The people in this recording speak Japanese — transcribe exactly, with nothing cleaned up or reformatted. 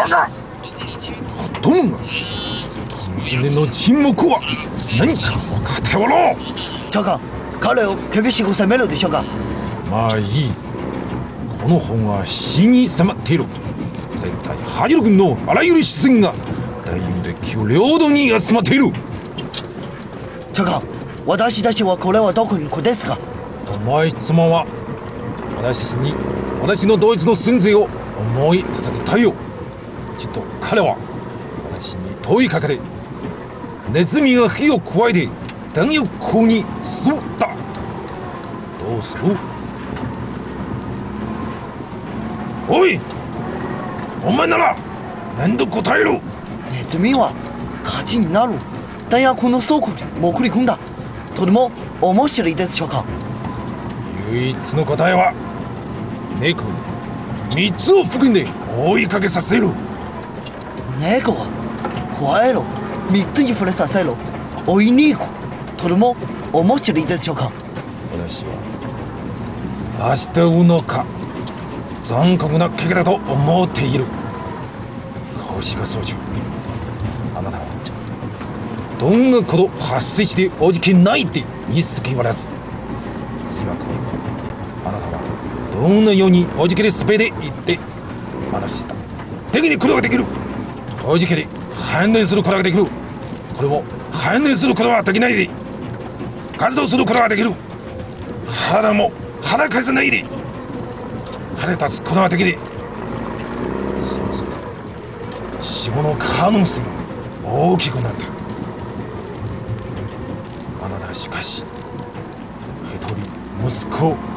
バカ。トムがトム姫の沈黙は何か分かっておろう。 長官、彼を厳しく責めるでしょうか。 まあいい。この本は死に迫っている。絶対ハジロ軍のあらゆる視線が大運で旧領土に集まっている。 長官、私たちはこれはどこに行くですか。 お前妻は私に私のドイツの先生を思い出させたいよ。ちっと彼は私に問いかけてネズミが火を加えて弾薬庫に吸った。どうする？おい、お前なら何と答える？ ネズミは火事になる弾薬の倉庫に潜り込んだ。とても面白いでしょうか。 唯一の答えは猫に三つを含んで追いかけさせる。 猫は加えろ、三つに触れさせろ、追いに行く。とても面白いでしょうか。 私は明日うのか残酷な怪我だと思っている。星が総長、あなたはどんなこと発生しておじけないってにすきわらず、今こうあなたはどんなようにおじけで滑り行って話したできることができる。おじけで反応することができる。これも反応することはできないで活動することができる。腹も腹かせないで腹立つことができる。そうすると死後の可能性が大きくなった。あなたはしかし一人息子を